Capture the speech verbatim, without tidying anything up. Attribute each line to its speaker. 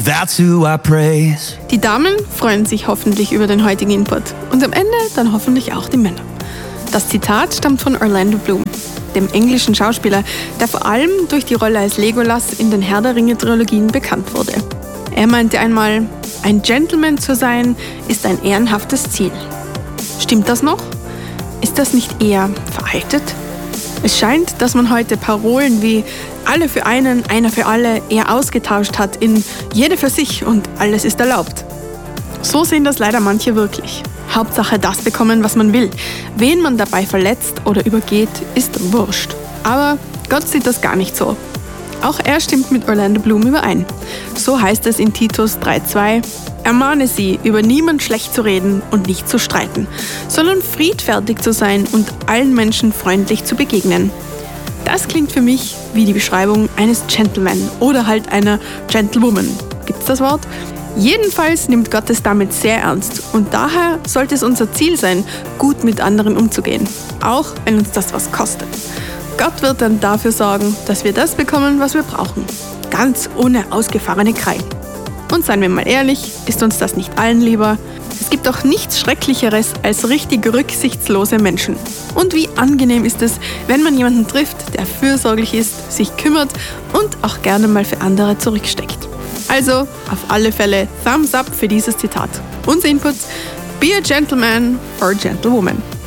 Speaker 1: That's who I praise.
Speaker 2: Die Damen freuen sich hoffentlich über den heutigen Input und am Ende dann hoffentlich auch die Männer. Das Zitat stammt von Orlando Bloom, dem englischen Schauspieler, der vor allem durch die Rolle als Legolas in den Herr der Ringe-Trilogien bekannt wurde. Er meinte einmal, ein Gentleman zu sein, ist ein ehrenhaftes Ziel. Stimmt das noch? Ist das nicht eher veraltet? Es scheint, dass man heute Parolen wie alle für einen, einer für alle eher ausgetauscht hat in jeder für sich und alles ist erlaubt. So sehen das leider manche wirklich. Hauptsache das bekommen, was man will. Wen man dabei verletzt oder übergeht, ist wurscht. Aber Gott sieht das gar nicht so. Auch er stimmt mit Orlando Bloom überein. So heißt es in Titus drei zwei: Ermahne sie, über niemand schlecht zu reden und nicht zu streiten, sondern friedfertig zu sein und allen Menschen freundlich zu begegnen. Das klingt für mich wie die Beschreibung eines Gentleman oder halt einer Gentlewoman. Gibt's das Wort? Jedenfalls nimmt Gott es damit sehr ernst und daher sollte es unser Ziel sein, gut mit anderen umzugehen, auch wenn uns das was kostet. Gott wird dann dafür sorgen, dass wir das bekommen, was wir brauchen, ganz ohne ausgefahrene Krallen. Und seien wir mal ehrlich, ist uns das nicht allen lieber? Es gibt doch nichts Schrecklicheres als richtig rücksichtslose Menschen. Und wie angenehm ist es, wenn man jemanden trifft, der fürsorglich ist, sich kümmert und auch gerne mal für andere zurücksteckt. Also auf alle Fälle Thumbs up für dieses Zitat. Unser Input: Be a gentleman or a gentlewoman.